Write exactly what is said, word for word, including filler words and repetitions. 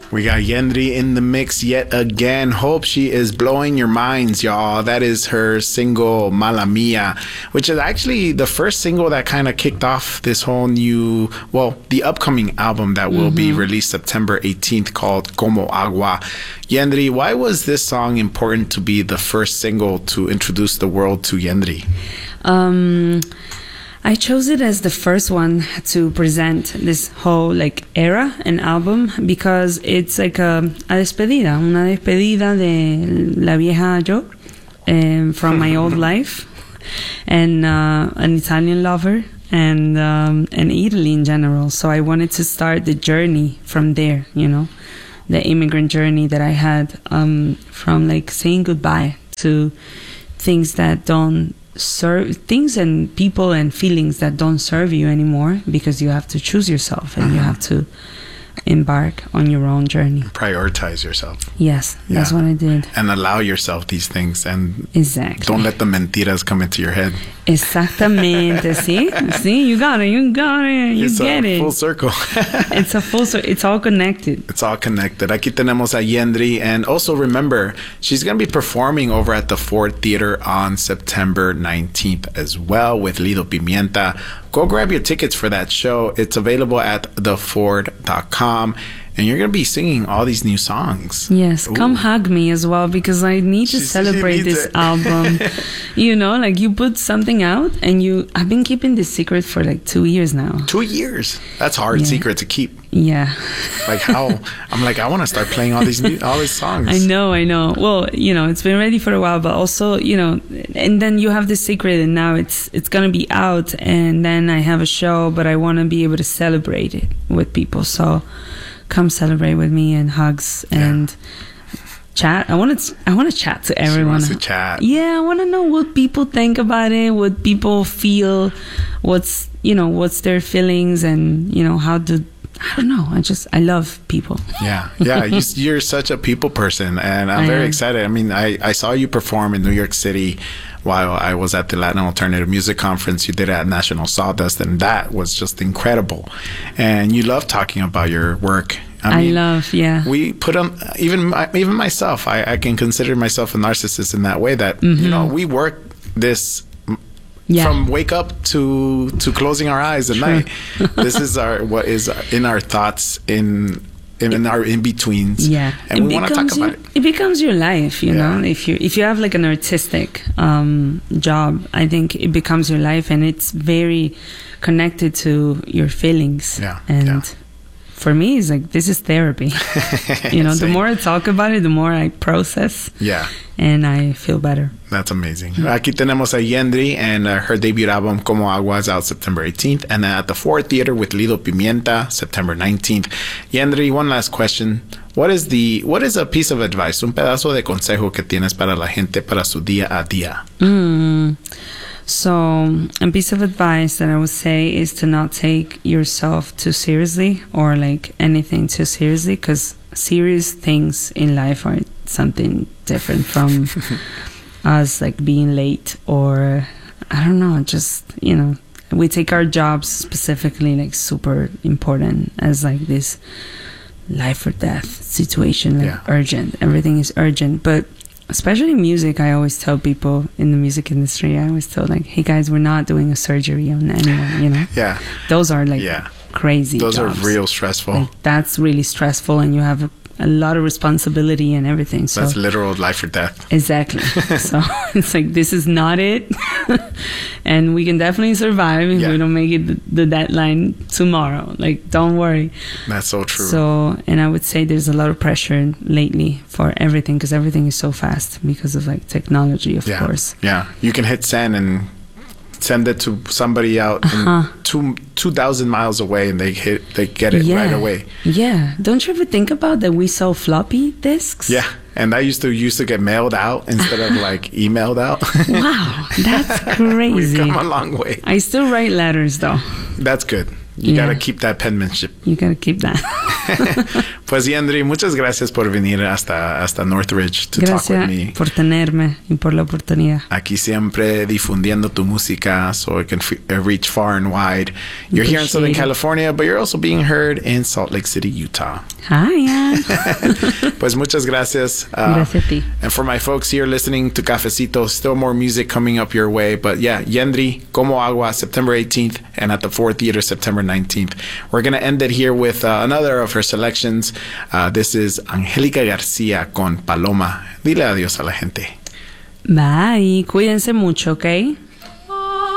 We got Yendri in the mix yet again. Hope she is blowing your minds, y'all. That is her single Mala Mia, which is actually the first single that kind of kicked off this whole new, well, the upcoming album that will mm-hmm. be released September eighteenth called Como Agua. Yendri, why was this song important to be the first single to introduce the world to Yendri? Um... I chose it as the first one to present this whole like era and album because it's like a, a despedida, una despedida de la vieja yo um, from my old life and uh, an Italian lover and um, and Italy in general. So I wanted to start the journey from there, you know, the immigrant journey that I had um, from like saying goodbye to things that don't serve things and people and feelings that don't serve you anymore because you have to choose yourself and mm-hmm. you have to embark on your own journey. Prioritize yourself. Yes, yeah. That's what I did. And allow yourself these things and exactly. Don't let the mentiras come into your head. Exactamente. See? See? You got it. You got it. You it's get a it. Full circle. It's a full circle. It's all connected. It's all connected. Aquí tenemos a Yendri. And also remember, she's going to be performing over at the Ford Theater on September nineteenth as well with Lido Pimienta. Go grab your tickets for that show. It's available at the ford dot com. And you're going to be singing all these new songs. Yes, Ooh. Come hug me as well because I need to She's, celebrate this it. album. You know, like you put something out and you, I've been keeping this secret for like two years now. Two years? That's a hard yeah. secret to keep. Yeah. Like how, I'm like, I want to start playing all these new, all these songs. I know, I know. Well, you know, it's been ready for a while, but also, you know, and then you have this secret and now it's, it's going to be out and then I have a show, but I want to be able to celebrate it with people. So, come celebrate with me and hugs and yeah. chat. I want to. I want to chat to everyone. She wants to chat. Yeah, I want to know what people think about it, what people feel, what's you know, what's their feelings, and you know how to. I don't know. I just I love people. Yeah, yeah. you, you're such a people person, and I'm I very am. excited. I mean, I I saw you perform in New York City while I was at the Latin Alternative Music Conference. You did it at National Sawdust, and that was just incredible. And you love talking about your work. I, mean, I love, yeah. We put on, even even myself, I, I can consider myself a narcissist in that way that, mm-hmm. you know, we work this yeah. from wake up to to closing our eyes at True. night. This is our what is in our thoughts, in in, in our in-betweens. Yeah. And it we want to talk about your, it. It becomes your life, you yeah. know. If you if you have like an artistic um, job, I think it becomes your life and it's very connected to your feelings. Yeah. And yeah. for me, it's like, this is therapy. You know, the more I talk about it, the more I process. Yeah. And I feel better. That's amazing. Mm-hmm. Aquí tenemos a Yendri, and uh, her debut album, Como Agua, is out September eighteenth. And then at the Ford Theater with Lido Pimienta, September nineteenth. Yendri, one last question. What is the what is a piece of advice, un pedazo de consejo que tienes para la gente para su día a día? Mm. So, a piece of advice that I would say is to not take yourself too seriously or like anything too seriously, because serious things in life are something different from us like being late or I don't know, just, you know, we take our jobs specifically like super important as like this life or death situation, like yeah. urgent. Everything is urgent, but especially music, I always tell people in the music industry, I always tell like, hey guys, we're not doing a surgery on anyone, you know? Yeah. Those are like yeah. crazy Those jobs. are real stressful. Like, that's really stressful and you have a, a lot of responsibility and everything. So that's literal life or death. Exactly. So it's like, this is not it. And we can definitely survive if yeah. we don't make it the, the deadline tomorrow. Like, don't worry. That's so true. So, and I would say there's a lot of pressure lately for everything because everything is so fast because of like technology, of yeah. course. Yeah. You can hit send and send it to somebody out uh-huh. two two thousand miles away, and they hit they get it yeah. right away. Yeah. Don't you ever think about that? We saw floppy disks. Yeah, and that used to used to get mailed out instead of like emailed out. Wow, that's crazy. We've come a long way. I still write letters though. That's good. You yeah. gotta keep that penmanship. You gotta keep that. Pues Yandri, muchas gracias por venir hasta, hasta Northridge to Gracias talk with me. por tenerme y por la oportunidad. Aquí siempre difundiendo tu música so it can f- reach far and wide. You're here in Southern California, but you're also being heard in Salt Lake City, Utah. Hi, Pues muchas gracias. Uh, Gracias a ti. And for my folks here listening to Cafecito, still more music coming up your way. But yeah, Yandri, Como Agua, September eighteenth, and at the Ford Theater, September nineteenth. We're going to end it here with uh, another of her selections. Uh, this is Angélica García con Paloma. Dile adiós a la gente. Bye. Cuídense mucho, ¿ok?